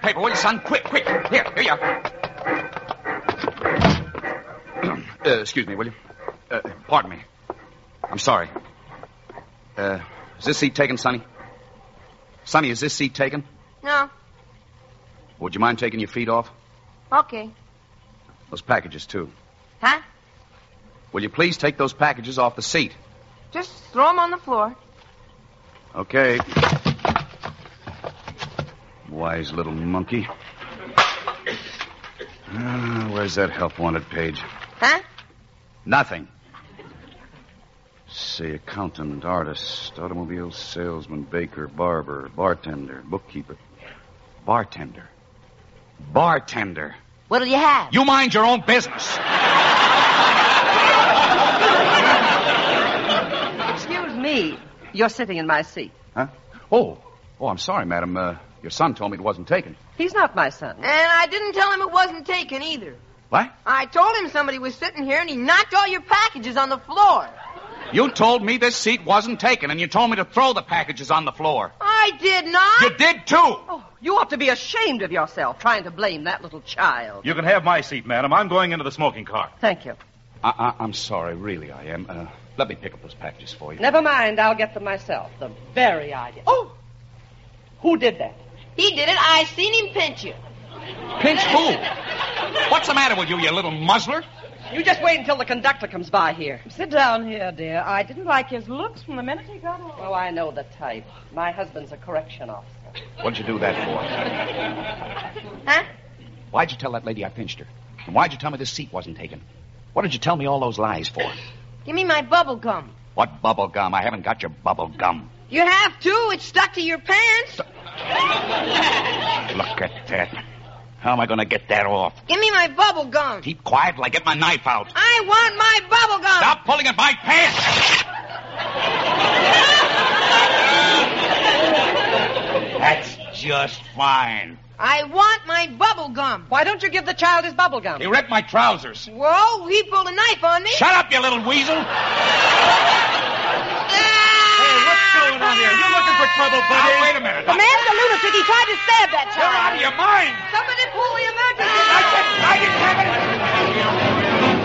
paper, will you, son? Quick. Here you are. Excuse me, will you? Pardon me. I'm sorry. Is this seat taken, Sonny? Sonny, is this seat taken? No. Would you mind taking your feet off? Okay. Those packages, too. Huh? Will you please take those packages off the seat? Just throw them on the floor. Okay. Wise little monkey. Where's that help wanted page? Huh? Nothing. Say accountant, artist, automobile salesman, baker, barber, bartender, bookkeeper. Bartender. What'll you have? You mind your own business. Excuse me. You're sitting in my seat. Huh? Oh, I'm sorry, madam. Your son told me it wasn't taken. He's not my son. And I didn't tell him it wasn't taken either. What? I told him somebody was sitting here and he knocked all your packages on the floor. You told me this seat wasn't taken, and you told me to throw the packages on the floor. I did not. You did, too. Oh, you ought to be ashamed of yourself trying to blame that little child. You can have my seat, madam. I'm going into the smoking car. Thank you. I'm sorry, really, I am. Let me pick up those packages for you. Never mind, I'll get them myself. The very idea. Oh! Who did that? He did it. I seen him pinch you. Pinch who? What's the matter with you little muzzler? You just wait until the conductor comes by here. Sit down here, dear. I didn't like his looks from the minute he got on. Oh, I know the type. My husband's a correction officer. What'd you do that for? Huh? Why'd you tell that lady I pinched her? And why'd you tell me this seat wasn't taken? What did you tell me all those lies for? Give me my bubble gum. What bubble gum? I haven't got your bubble gum. You have to. It's stuck to your pants. Look at that. How am I going to get that off? Give me my bubble gum. Keep quiet till I get my knife out. I want my bubble gum. Stop pulling at my pants! That's just fine. I want my bubble gum. Why don't you give the child his bubble gum? He ripped my trousers. Whoa, he pulled a knife on me. Shut up, you little weasel! Hey, what's going on here? You looking for trouble, buddy? Now, wait a minute. The man's a lunatic. He tried to stab that You're child. out of your mind! Somebody pull the emergency. I didn't have it.